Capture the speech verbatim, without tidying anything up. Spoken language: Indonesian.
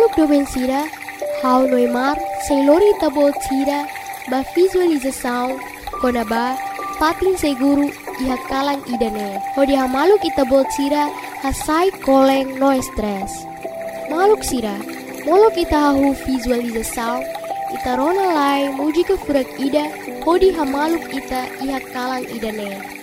Hamaluk domen sira, hau noimar, selori tabot sira, ba visualização, konaba, patin seguro, iha kalang idane. Hodi hamaluk itabot sira, hasai koleng no stress. Maluk sira, molok ita hahu visualização, ita rona lai muji ke furak ida, hodi hamaluk ita iha kalang idane.